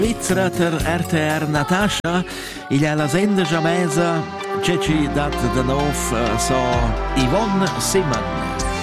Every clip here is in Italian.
Svizzera ter RTR Natasha, il è la senda giamesa, c'è ci dat de nov so Yvonne Simon.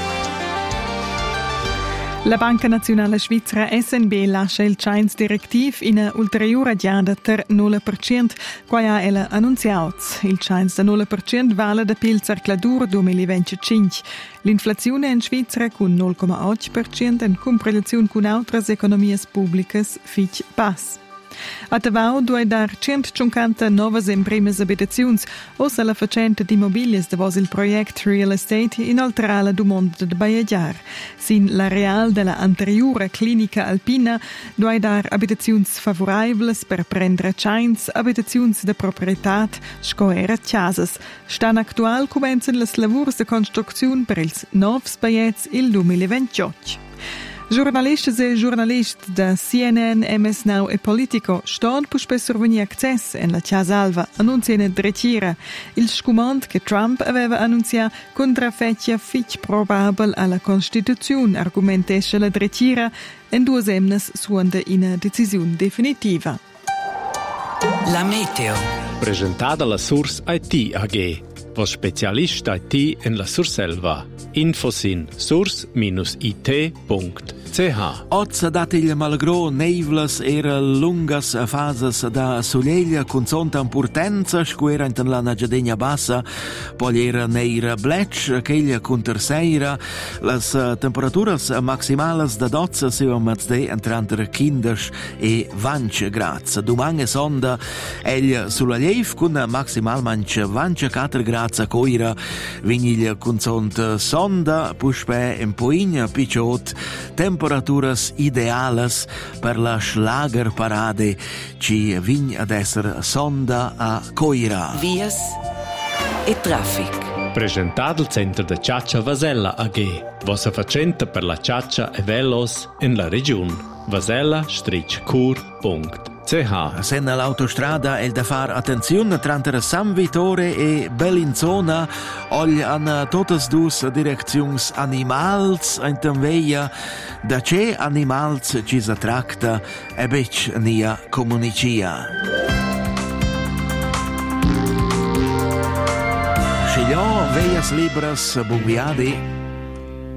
La Banca Nazionale Svizzera SNB lascia il Chines Directiv in una ulteriore giada ter 0%, qua ha ella annunziato. Il Chines da 0% vale da pil circoladur 2025. L'inflazione in Svizzera con 0,8% in comparazione con altre economie pubbliche fich pass. A Tavau due dar 150 nuove imprimes abitazioni o se la facente di immobilies davos il progetto Real Estate inoltrala du mondo de Baiegiar. Sin l'areal della anteriore clinica alpina due dar abitazioni favorables per prendere chains, abitazioni de proprietà, scoera casas. Stan actual comencen les lavurs de construzione per ils novs baiets il 2028. Giornalistas e giornalisti da CNN, MS Now e Politico stanno per survenire accesso in Casa Alva, annunciano dretira. Il scumant che Trump aveva annunziato contraffeccia fich probabile alla Costituzione, argomentesce la dretira, in due semnes suonda una decisione definitiva. La meteo. Presentata la Source IT AG, was Spezialist IT in la Surselva. Infos in source-it.ch. Oggi date il malgrò neivlas era lungas fases da soleglia con sonta importanza squera in la Nagiadegna bassa, poi era neira blech che il conterseira, las temperaturas maximales da 12 siamo mazde entre 15 e 20 gradi. Domani sonda el sulla liev con maximal manche 24 gradi a coira, viniglia con sonta sonda, puspe in poigna picciot, temperaturas ideales per la Schlagerparade ci vign ad esser sonda a Coira. Vias e traffic. Presentato il centro da Ciaccia Vasella AG, vossa facente per la ciaccia e velos in la regione. vasella-cur.ch. Senna l'autostrada è da far attenzione tra San Vittore e Bellinzona, ogli hanno totes dus direczions animals in tenveia, da che animals ci si tracta e bec nia comunicia. Scegliò veias libras buon viadi.